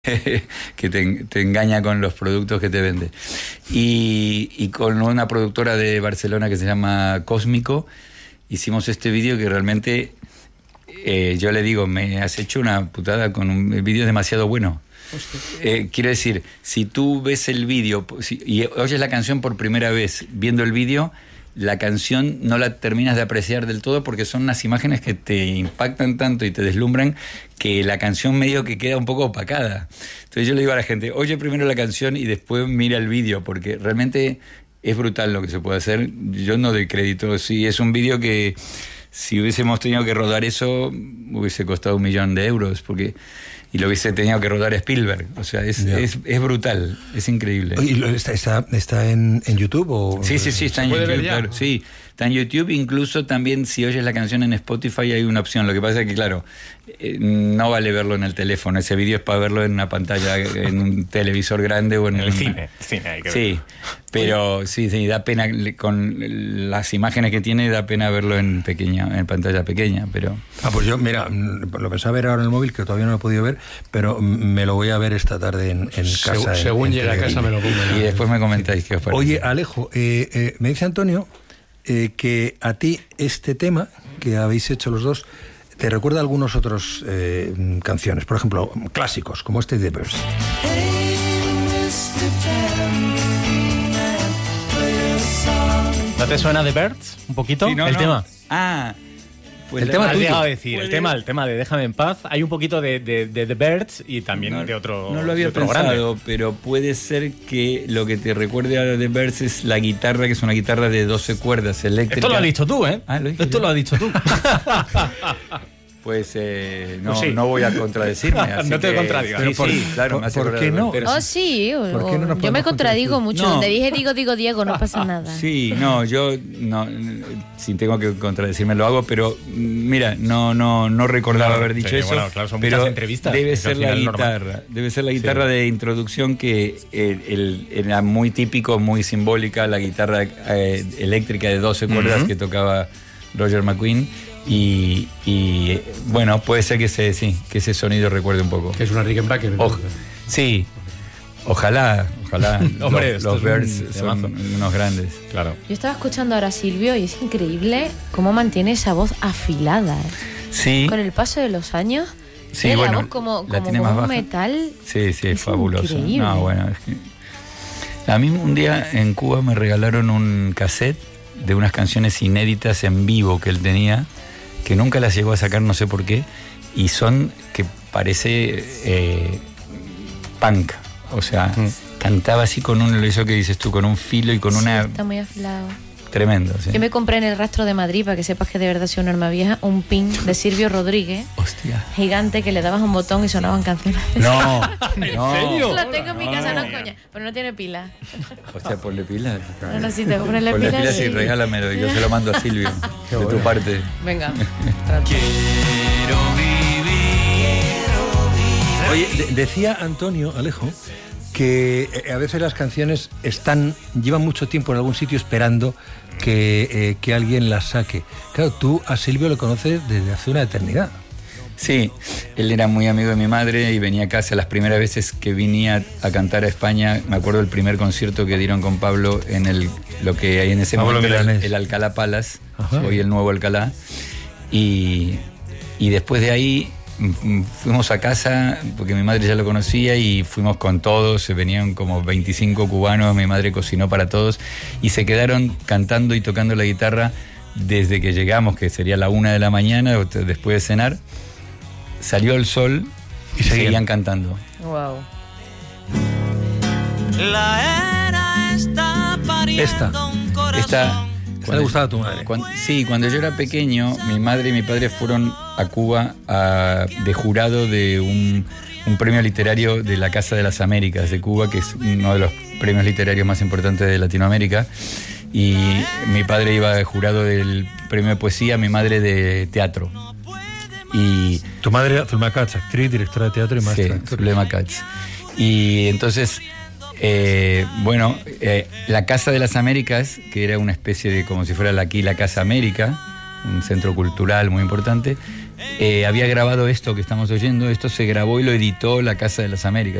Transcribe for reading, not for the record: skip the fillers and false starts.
que te engaña con los productos que te vende. Y con una productora de Barcelona que se llama Cósmico, hicimos este vídeo que realmente yo le digo, me has hecho una putada con un vídeo demasiado bueno. Quiero decir, si tú ves el vídeo y oyes la canción por primera vez viendo el vídeo, la canción no la terminas de apreciar del todo porque son unas imágenes que te impactan tanto y te deslumbran que la canción medio que queda un poco opacada. Entonces yo le digo a la gente, oye primero la canción y después mira el vídeo, porque realmente es brutal lo que se puede hacer. Yo no doy crédito. Sí, es un vídeo que si hubiésemos tenido que rodar eso hubiese costado 1 millón de euros, porque y lo hubiese tenido que rodar Spielberg. O sea, es brutal, es increíble. ¿Y está en YouTube? ¿O? Sí, está en YouTube, claro. Sí, está en YouTube. Incluso también si oyes la canción en Spotify hay una opción. Lo que pasa es que, claro, no vale verlo en el teléfono. Ese vídeo es para verlo en una pantalla, en un televisor grande o en el cine. Hay que verlo. Sí, pero sí, da pena, con las imágenes que tiene, da pena verlo en pantalla pequeña, pero... Pues yo, mira, lo pensaba ver ahora en el móvil, que todavía no lo he podido ver, pero me lo voy a ver esta tarde en casa. Según llegue a casa me lo pongo. Y después me comentáis qué os parece. Oye, Alejo, me dice Antonio que a ti este tema que habéis hecho los dos te recuerda a algunos otros canciones, por ejemplo, clásicos, como este de The Birds. ¿No te suena The Birds un poquito? Sí, el tema. Pues el tema tuyo. Decir, el tema de Déjame en paz. Hay un poquito de The Birds y también de otro. No lo había pensado, grande. Pero puede ser que lo que te recuerde a The Birds es la guitarra, que es una guitarra de 12 cuerdas eléctrica. Esto lo has dicho tú, ¿eh? Esto lo has dicho tú. Pues no voy a contradecirme. No te contradigas. Claro, ¿por qué no? Yo me contradigo mucho. Donde dije digo Diego, no pasa nada. Sí, yo no, si tengo que contradecirme lo hago, pero mira, no recordaba haber dicho eso. Bueno, claro, son pero muchas entrevistas. Debe ser la guitarra de introducción, que era muy típico, muy simbólica, la guitarra eléctrica de 12 cuerdas que tocaba Roger McGuinn. Y bueno, puede ser que ese sonido recuerde un poco. Que es una Rickenbacker. Sí, ojalá. Hombre, los Birds son unos grandes. Claro. Yo estaba escuchando ahora a Silvio y es increíble cómo mantiene esa voz afilada. Sí. Con el paso de los años. Sí, la bueno, voz como tiene más baja. Metal. Sí, es fabuloso. Increíble. Es que a mí un día en Cuba me regalaron un cassette de unas canciones inéditas en vivo que él tenía, que nunca las llegó a sacar, no sé por qué, y son que parece punk, o sea, cantaba así con eso que dices tú, con un filo y con una... Está muy afilado. Tremendo, sí. Yo me compré en el Rastro de Madrid, para que sepas que de verdad soy una arma vieja, un pin de Silvio Rodríguez. Hostia. Gigante, que le dabas un botón y sonaban canciones. No. ¿En serio? Lo tengo en mi casa, no coña, pero no tiene pila. Hostia, ponle pila. No, sí, tengo que ponerle ponle pila. Sí, regálamelo, yo se lo mando a Silvio, de tu parte. Venga. Quiero vivir. Oye, decía Antonio, Alejo, que a veces las canciones llevan mucho tiempo en algún sitio esperando que alguien las saque. Claro, tú a Silvio lo conoces desde hace una eternidad. Sí, él era muy amigo de mi madre y venía a casa. Las primeras veces que venía a cantar a España, me acuerdo del primer concierto que dieron con Pablo en lo que hay en ese momento, el Alcalá Palace, hoy el nuevo Alcalá. Y después de ahí fuimos a casa, porque mi madre ya lo conocía, y fuimos con todos, se venían como 25 cubanos, mi madre cocinó para todos, y se quedaron cantando y tocando la guitarra desde que llegamos, que sería la 1 de la mañana, después de cenar. Salió el sol y seguían cantando. Wow. La era está pariendo un corazón. ¿Le gustaba a tu madre? Cuando yo era pequeño, mi madre y mi padre fueron a Cuba de jurado de un premio literario de la Casa de las Américas de Cuba, que es uno de los premios literarios más importantes de Latinoamérica. Y mi padre iba de jurado del premio de poesía, mi madre de teatro. Y tu madre, Zulema Katz, actriz, directora de teatro y maestra. Sí, Zulema Katz. Y entonces... la Casa de las Américas, que era una especie de, como si fuera aquí la Casa América, un centro cultural muy importante, había grabado esto que estamos oyendo, esto se grabó y lo editó la Casa de las Américas.